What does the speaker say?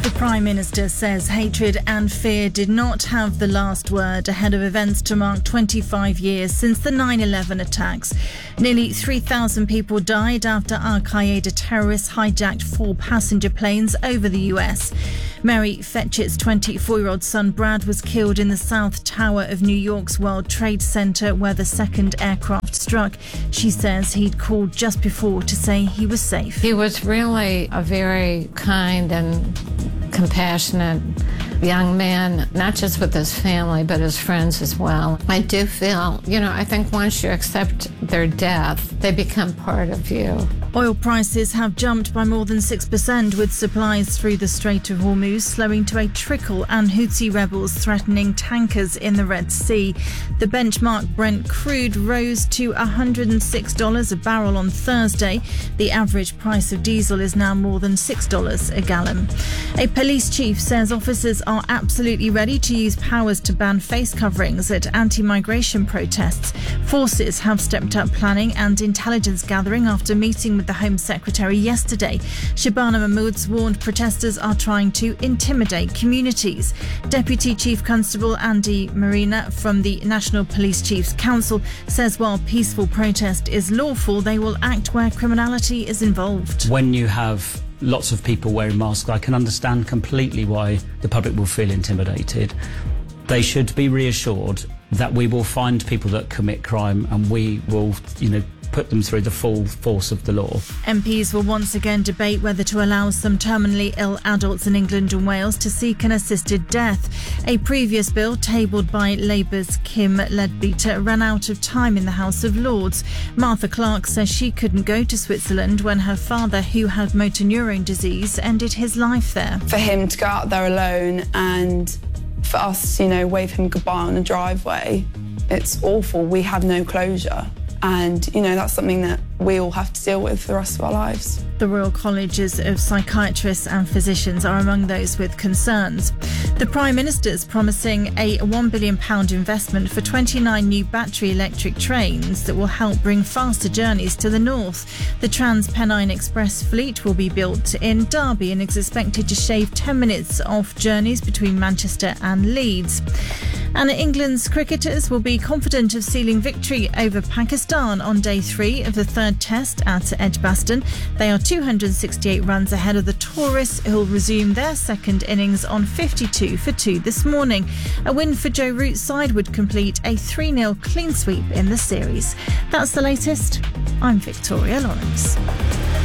The Prime Minister says hatred and fear did not have the last word ahead of events to mark 25 years since the 9/11 attacks. Nearly 3,000 people died after Al-Qaeda terrorists hijacked 4 passenger planes over the US. Mary Fetchett's 24-year-old son Brad was killed in the South Tower of New York's World Trade Center where the second aircraft struck. She says he'd called just before to say he was safe. He was really a very kind and compassionate young man, not just with his family, but his friends as well. I do feel, I think once you accept their death, they become part of you. Oil prices have jumped by more than 6%, with supplies through the Strait of Hormuz slowing to a trickle and Houthi rebels threatening tankers in the Red Sea. The benchmark Brent crude rose to $106 a barrel on Thursday. The average price of diesel is now more than $6 a gallon. A police chief says officers are absolutely ready to use powers to ban face coverings at anti-migration protests. Forces have stepped up planning and intelligence gathering after meeting with the Home Secretary yesterday. Shabana Mahmood's warned protesters are trying to intimidate communities. Deputy Chief Constable Andy Marina from the National Police Chiefs Council says while peaceful protest is lawful, they will act where criminality is involved. When you have lots of people wearing masks, I can understand completely why the public will feel intimidated. They should be reassured that we will find people that commit crime and we will, put them through the full force of the law. MPs will once again debate whether to allow some terminally ill adults in England and Wales to seek an assisted death. A previous bill tabled by Labour's Kim Leadbeater ran out of time in the House of Lords. Martha Clark says she couldn't go to Switzerland when her father, who had motor neurone disease, ended his life there. For him to go out there alone and for us, wave him goodbye on the driveway, it's awful. We have no closure. And, that's something that we all have to deal with for the rest of our lives. The Royal Colleges of Psychiatrists and Physicians are among those with concerns. The Prime Minister's promising a £1 billion investment for 29 new battery electric trains that will help bring faster journeys to the north. The Trans-Pennine Express fleet will be built in Derby and is expected to shave 10 minutes off journeys between Manchester and Leeds. And England's cricketers will be confident of sealing victory over Pakistan on day 3 of the third test at Edgbaston. They are 268 runs ahead of the tourists, who will resume their second innings on 52 for 2 this morning. A win for Joe Root's side would complete a 3-0 clean sweep in the series. That's the latest. I'm Victoria Lawrence.